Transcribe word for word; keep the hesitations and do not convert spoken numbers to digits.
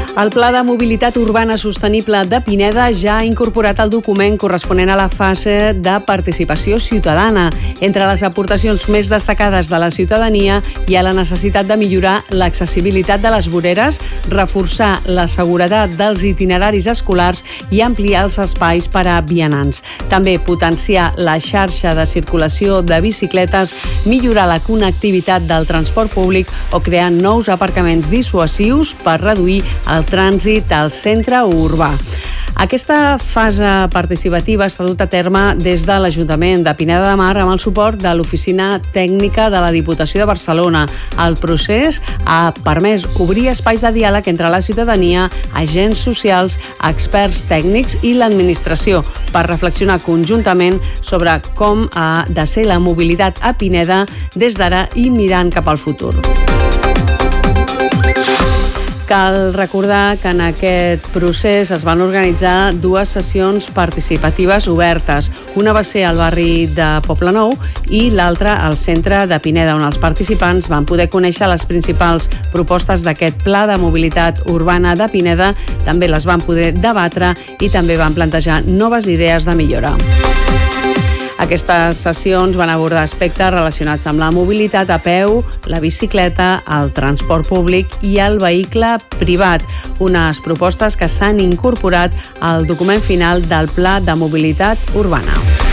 El Pla de Mobilitat Urbana Sostenible de Pineda ja ha incorporat el document corresponent a la fase de participació ciutadana. Entre les aportacions més destacades de la ciutadania hi ha la necessitat de millorar l'accessibilitat de les voreres, reforçar la seguretat dels itineraris escolars i ampliar els espais per a vianants. També potenciar la xarxa de circulació de bicicletes, millorar la connectivitat del transport públic o crear nous aparcaments dissuasius per reduir el trànsit al centre urbà. Aquesta fase participativa s'ha dut a terme des de l'Ajuntament de Pineda de Mar amb el suport de l'Oficina Tècnica de la Diputació de Barcelona. El procés ha permès obrir espais de diàleg entre la ciutadania, agents socials, experts tècnics i l'administració per reflexionar conjuntament sobre com ha de ser la mobilitat a Pineda des d'ara i mirant cap al futur. Cal recordar que en aquest procés es van organitzar dues sessions participatives obertes. Una va ser al barri de Poblenou i l'altra al centre de Pineda, on els participants van poder conèixer les principals propostes d'aquest Pla de Mobilitat Urbana de Pineda, també les van poder debatre i també van plantejar noves idees de millora. Aquestes sessions van abordar aspectes relacionats amb la mobilitat a peu, la bicicleta, el transport públic i el vehicle privat, unes propostes que s'han incorporat al document final del Pla de Mobilitat Urbana.